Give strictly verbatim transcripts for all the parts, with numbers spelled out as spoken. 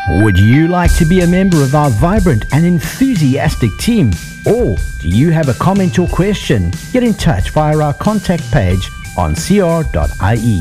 Would you like to be a member of our vibrant and enthusiastic team? Or do you have a comment or question? Get in touch via our contact page on c r dot i e.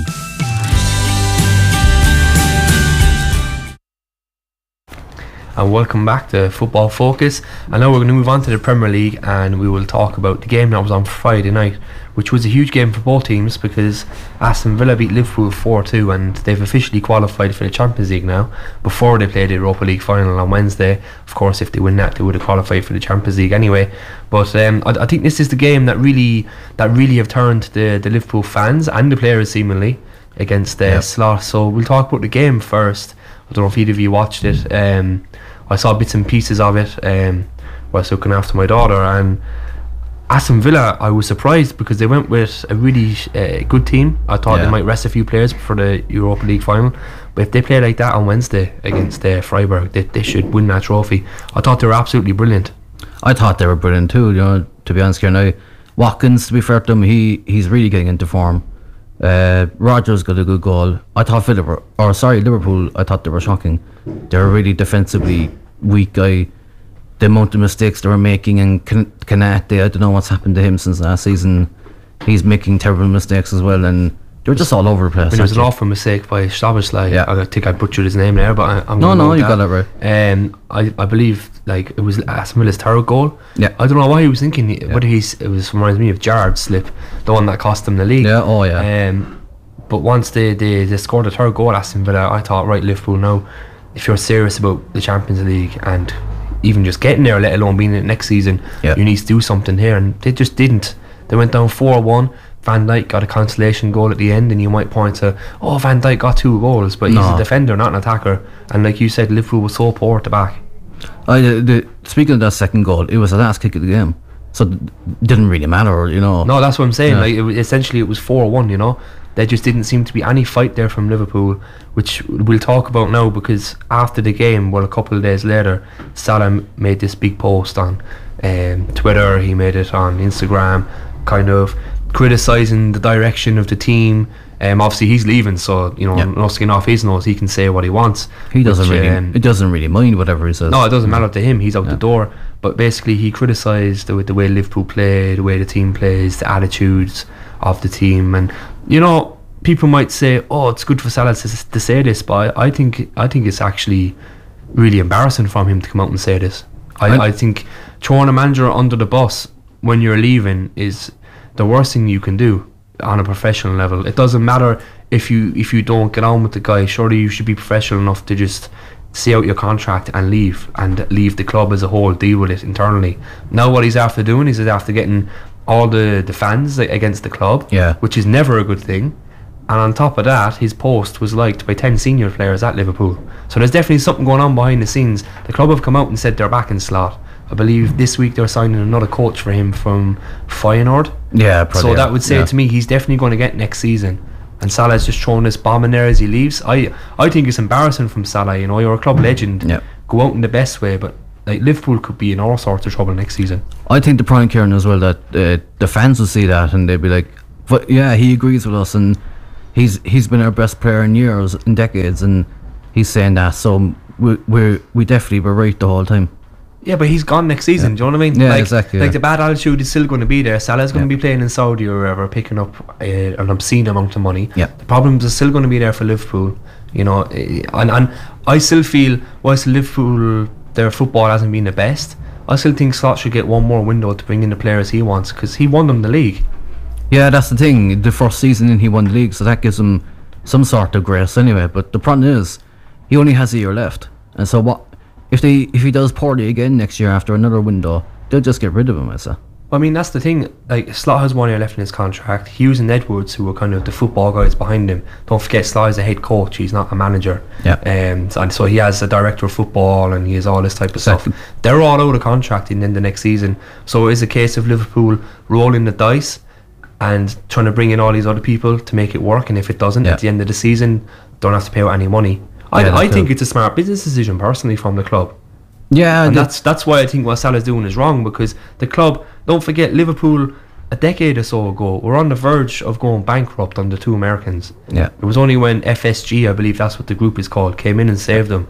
And welcome back to Football Focus. And now we're going to move on to the Premier League, and we will talk about the game that was on Friday night, which was a huge game for both teams because Aston Villa beat Liverpool four two, and they've officially qualified for the Champions League now before they played the Europa League final on Wednesday. Of course, if they win that, they would have qualified for the Champions League anyway. But um, I, I think this is the game that really that really have turned the, the Liverpool fans and the players seemingly against uh, yep. Slot. So we'll talk about the game first. I don't know if either of you watched it. Um, I saw bits and pieces of it um, while I was looking after my daughter, and Aston Villa, I was surprised because they went with a really uh, good team. I thought yeah. they might rest a few players for the Europa League final, but if they play like that on Wednesday against uh, Freiburg, they, they should win that trophy. I thought they were absolutely brilliant. I thought they were brilliant too, you know, to be honest here now. Watkins, to be fair to him, he, he's really getting into form. Uh, Rodgers got a good goal. I thought Villa were, or sorry, Liverpool, I thought they were shocking. They were really defensively weak. I, the amount of mistakes they were making, and Kanate, I don't know what's happened to him since last season. He's making terrible mistakes as well, and they were just all over the place. I mean, it was an awful mistake by Szoboszlai. Yeah. I think I butchered his name there, but I, I'm no, no, you that. got it right. Um, I, I believe like it was Aston Villa's third goal. Yeah. I don't know what he was thinking. Yeah. Whether he's it was reminds me of Gerrard's slip, the one that cost them the league. Yeah. Oh yeah. Um, but once they, they they scored the third goal, Aston Villa, I thought, right, Liverpool now, if you're serious about the Champions League and even just getting there, let alone being in it next season, yeah. you need to do something here, and they just didn't. They went down four one. Van Dijk got a consolation goal at the end, and you might point to, oh, Van Dijk got two goals, but no. he's a defender, not an attacker. And like you said, Liverpool was so poor at the back. I, the, the, speaking of that second goal, it was the last kick of the game, so it didn't really matter, you know. No, that's what I'm saying. Yeah. Like it was, essentially, it was four one. You know, there just didn't seem to be any fight there from Liverpool, which we'll talk about now, because after the game, well, a couple of days later, Salah made this big post on um, Twitter. He made it on Instagram, kind of criticising the direction of the team. Um, obviously he's leaving, so you know, yep. no skin off his nose. He can say what he wants. He doesn't which, really. Um, it doesn't really mind whatever he says. No, it doesn't matter to him. He's out yeah. the door. But basically, he criticised the, the way Liverpool play, the way the team plays, the attitudes of the team, and you know, people might say, "Oh, it's good for Salah to, to say this," but I, I think I think it's actually really embarrassing from him to come out and say this. I, I think throwing a manager under the bus when you're leaving is the worst thing you can do on a professional level. It doesn't matter if you if you don't get on with the guy. Surely you should be professional enough to just see out your contract and leave, and leave the club as a whole, deal with it internally. Now what he's after doing is he's after getting all the, the fans against the club, yeah. which is never a good thing. And on top of that, his post was liked by ten senior players at Liverpool. So there's definitely something going on behind the scenes. The club have come out and said they're back in Slot. I believe this week they're signing another coach for him from Feyenoord. Yeah, probably. So that would say yeah. to me he's definitely going to get next season. And Salah's just throwing this bomb in there as he leaves. I I think it's embarrassing from Salah. You know, you're a club legend. Yeah. Go out in the best way, but like Liverpool could be in all sorts of trouble next season. I think the point, Kieran, as well, that uh, the fans will see that and they'll be like, "But yeah, he agrees with us, and he's he's been our best player in years, in decades, and he's saying that, so we we we definitely were right the whole time." Yeah, but he's gone next season. Yeah. Do you know what I mean? Yeah, like, exactly. Like yeah. the bad attitude is still going to be there. Salah's going yeah. to be playing in Saudi or wherever, picking up uh, an obscene amount of money. Yeah. The problems are still going to be there for Liverpool. You know, and and I still feel whilst Liverpool, their football hasn't been the best, I still think Slot should get one more window to bring in the players he wants, because he won them the league. Yeah, that's the thing. The first season in, he won the league, so that gives him some sort of grace anyway. But the problem is, he only has a year left, and so what? If they if he does poorly again next year after another window, they'll just get rid of him, I say. I mean, that's the thing. Like, Slot has one year left in his contract. Hughes and Edwards, who are kind of the football guys behind him. Don't forget, Slot is a head coach. He's not a manager. Yeah. Um, and so he has a director of football, and he has all this type of Exactly. stuff. They're all out of contract in the next season. So it's a case of Liverpool rolling the dice and trying to bring in all these other people to make it work. And if it doesn't, yeah. at the end of the season, don't have to pay out any money. I, Yeah, I that's think cool. it's a smart business decision personally from the club. Yeah, And the- that's that's why I think what Salah's doing is wrong, because the club, don't forget, Liverpool a decade or so ago were on the verge of going bankrupt under two Americans. yeah. It was only when F S G, I believe that's what the group is called, came in and saved them.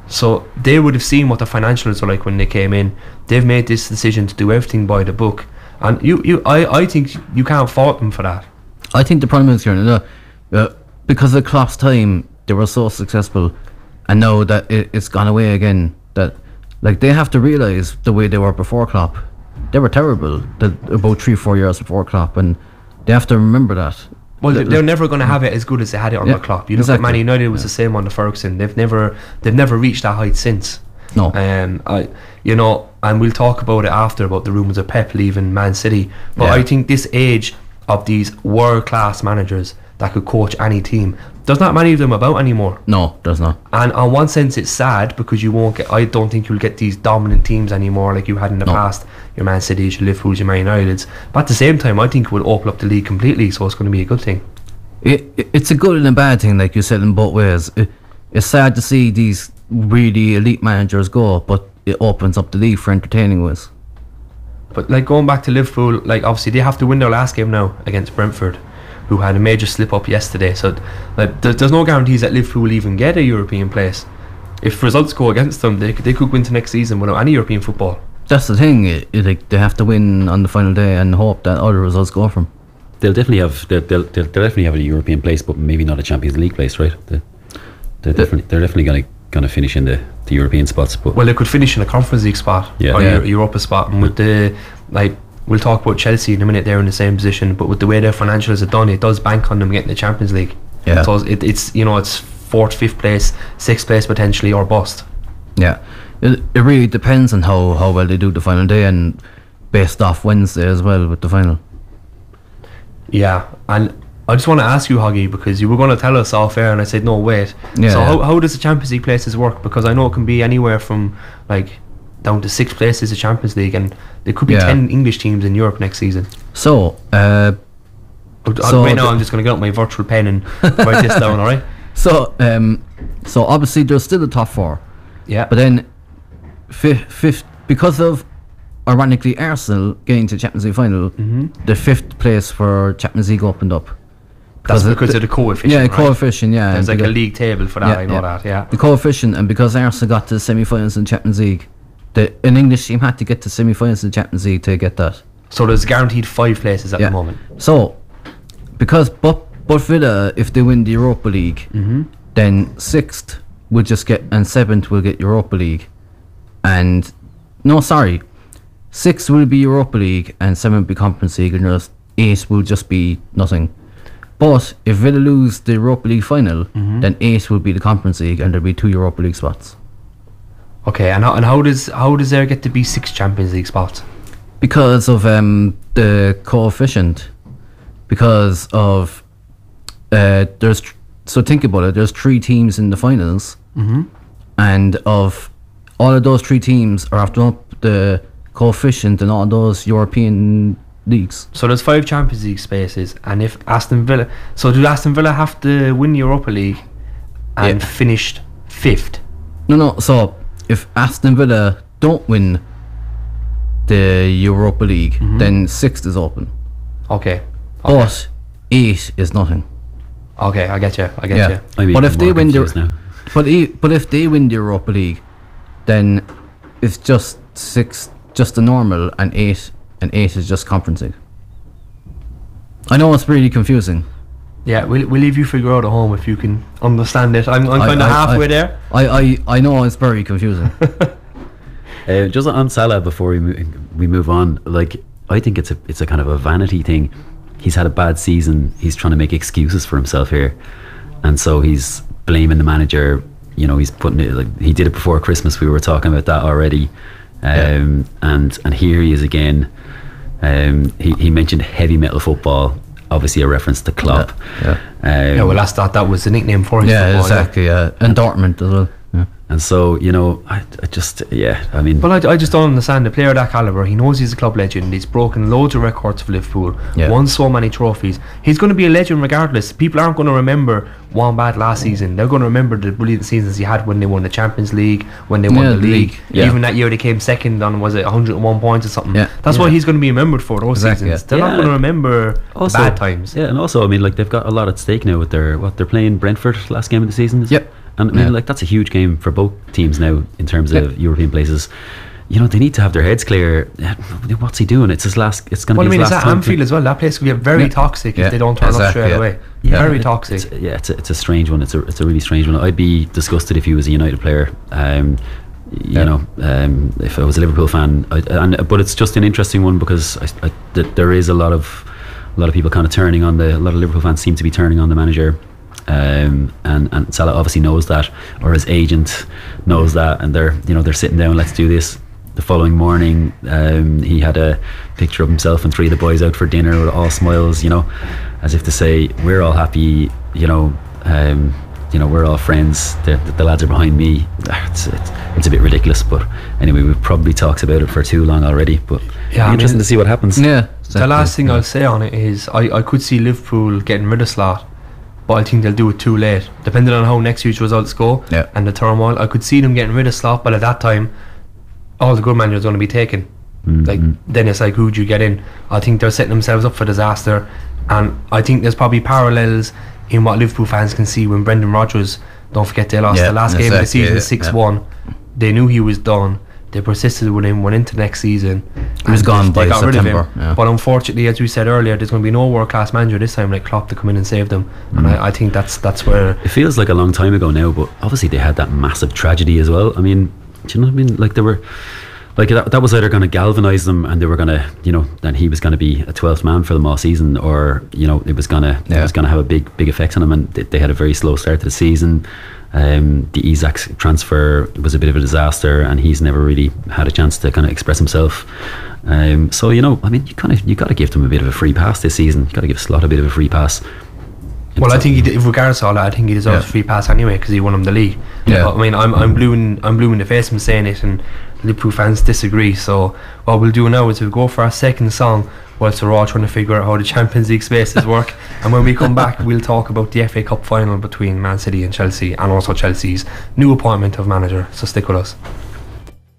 So they would have seen what the financials were like when they came in. They've made this decision to do everything by the book, and you, you, I, I think you can't fault them for that. I think the problem is, Kieran, uh, uh, because of Klopp's time, they were so successful, and now that it, it's gone away again, that like they have to realise the way they were before Klopp. They were terrible the, about three, four years before Klopp, and they have to remember that. Well, the, they're never going to have it as good as they had it on Yeah, the Klopp. You look exactly. at Man United, it was the same under Ferguson. They've never, they've never reached that height since. No. Um, I, you know, and we'll talk about it after about the rumours of Pep leaving Man City. But Yeah. I think this age of these world-class managers that could coach any team, there's not many of them about anymore. No, there's not. And on one sense, it's sad because you won't get. I don't think you'll get these dominant teams anymore like you had in the No. past. Your Man Cities, your Liverpools, your Man Uniteds. But at the same time, I think it will open up the league completely. So it's going to be a good thing. It, it, it's a good and a bad thing, like you said, in both ways. It, it's sad to see these really elite managers go, but it opens up the league for entertaining ways. But like going back to Liverpool, like obviously they have to win their last game now against Brentford, who had a major slip up yesterday. So like there's, there's no guarantees that Liverpool will even get a European place. If results go against them, they could, they could go into next season without any European football. That's the thing. It, it, like they have to win on the final day and hope that other results go from. They'll definitely have they'll, they'll, they'll definitely have a European place, but maybe not a Champions League place, right? They, they're definitely they're definitely gonna gonna finish in the, the European spots. But Well, they could finish in a Conference League spot Yeah. or Yeah. Euro- Europa spot, and with the like we'll talk about Chelsea in a minute. They're in the same position, but with the way their financials are done, it does bank on them getting the Champions League. Yeah. So it, it's you know it's fourth, fifth place, sixth place potentially, or bust. Yeah, it, it really depends on how, how well they do the final day, and based off Wednesday as well with the final. Yeah, and I just want to ask you, Hoggy, because you were going to tell us off air, and I said no, wait. Yeah, so yeah. how how does the Champions League places work? Because I know it can be anywhere from like down to six places the Champions League, and there could be Yeah. ten English teams in Europe next season. So, uh, But So right now, the- I'm just going to get out my virtual pen and write this down. All right? so, um, so obviously there's still the top four, Yeah. but then fifth, fifth because of ironically Arsenal getting to Champions League final, the fifth place for Champions League opened up. that's it- because of the coefficient. Yeah, right? coefficient. Yeah, There's and like a because- league table for that. Yeah, I know yeah. that. Yeah. the coefficient, and because Arsenal got to the semi-finals in Champions League, the an English team had to get to semi-finals in Champions League to get that. So there's guaranteed five places at Yeah. the moment. So, because but but Villa, if they win the Europa League, then sixth will just get, and seventh will get Europa League, and no, sorry, sixth will be Europa League and seventh will be Conference League, and just eight will just be nothing. But if Villa lose the Europa League final, then eight will be the Conference League, and there'll be two Europa League spots. Okay, and how, and how does how does there get to be six Champions League spots? Because of um, the coefficient, because of uh, there's tr- so think about it. There's three teams in the finals, and of all of those three teams are after up the coefficient in all those European leagues. So there's five Champions League spaces, and if Aston Villa, so do Aston Villa have to win the Europa League and Yeah. finished fifth? No, no. So if Aston Villa don't win the Europa League, then sixth is open, Okay. Okay. but eight is nothing. Okay, I get you. I get Yeah. you. I'm But even if they more win the confused now. but e- but if they win the Europa League, then it's just six, just the normal, and eight, and eight is just Conference League. I know it's really confusing. Yeah, we'll, we'll leave you figure out at home if you can understand it. I'm, I'm I- kind of I- halfway I- there. I, I, I know it's very confusing. Uh, just on Salah before we mo- we move on, like I think it's a it's a kind of a vanity thing. He's had a bad season. He's trying to make excuses for himself here, and so he's blaming the manager. You know, he's putting it like he did it before Christmas. We were talking about that already, um, and and here he is again. Um, he he mentioned heavy metal football, obviously a reference to Klopp. Yeah, Um, Yeah, well, that's that. That was the nickname for his yeah, football, exactly. Yeah, and Dortmund as well. Yeah. and so you know, I, I just yeah, I mean, Well, I, I just don't understand. A player of that calibre, he knows he's a club legend. He's broken loads of records for Liverpool, Yeah. won so many trophies. He's going to be a legend regardless. People aren't going to remember one bad last season. They're going to remember the brilliant seasons he had when they won the Champions League, when they won Yeah, the the league. league, yeah. Even that year they came second on, was it one hundred and one points or something? Yeah. That's why Yeah. he's going to be remembered for those Exactly, seasons. yeah. They're not Yeah. going to remember also, the bad times. Yeah, and also I mean, like they've got a lot at stake now with their what they're playing Brentford last game of the season. is it? Yep. And I mean, Yeah. like that's a huge game for both teams now in terms of Yeah. European places. You know, they need to have their heads clear. Yeah, what's he doing? It's his last. It's going to Well, I be mean, his it's last at time. Anfield as well. That place could get very Yeah. toxic Yeah, if they don't turn up exactly, straight yeah. away. Yeah, Very it- toxic. It's, yeah, it's a, it's a strange one. It's a it's a really strange one. I'd be disgusted if he was a United player. Um, you Yeah. know, um, if I was a Liverpool fan, I, and but it's just an interesting one because I, I, th- there is a lot of a lot of people kind of turning on the. A lot of Liverpool fans seem to be turning on the manager. Um, and and Salah obviously knows that, or his agent knows that, and they're you know they're sitting down. Let's do this. The following morning, um, he had a picture of himself and three of the boys out for dinner with all smiles, you know, as if to say we're all happy, you know, um, you know we're all friends. The, the, the lads are behind me. It's, it's, it's a bit ridiculous, but anyway, we've probably talked about it for too long already. But Yeah, I interesting mean, to see what happens. Yeah. The exactly. last thing Yeah. I'll say on it is I, I could see Liverpool getting rid of Slot, but I think they'll do it too late. Depending on how next week's results go Yeah. and the turmoil, I could see them getting rid of Slot, but at that time, all the good managers are going to be taken. Mhm. Like then it's like, who do you get in? I think they're setting themselves up for disaster, and I think there's probably parallels in what Liverpool fans can see when Brendan Rodgers. Don't forget they lost Yeah, the last game of the exactly, season yeah, six yeah. one. They knew he was done. They persisted with him, went into next season. He was and gone they by got rid of him. September, yeah. But unfortunately, as we said earlier, there's going to be no world class manager this time like Klopp to come in and save them. Mm. And I, I think that's that's where. It feels like a long time ago now, but obviously they had that massive tragedy as well. I mean, do you know what I mean? Like they were, like that, that was either going to galvanise them, and they were going to, you know, then he was going to be a twelfth man for them all season, or you know, it was going to, Yeah. it was going to have a big, big effect on them. And they, they had a very slow start to the season. Um, the Isak transfer was a bit of a disaster, and he's never really had a chance to kind of express himself. Um, so you know, I mean, you kind of you got to give them a bit of a free pass this season. You got to give Slot a bit of a free pass. Well, I It's- think he did, regardless of all that, I think he deserves Yeah. a free pass anyway because he won him the league. Yeah. But, I mean, I'm I'm blue in I'm blue in the face from saying it, and Liverpool fans disagree. So what we'll do now is we'll go for our second song whilst we're all trying to figure out how the Champions League spaces work. And when we come back, we'll talk about the F A Cup final between Man City and Chelsea, and also Chelsea's new appointment of manager. So stick with us.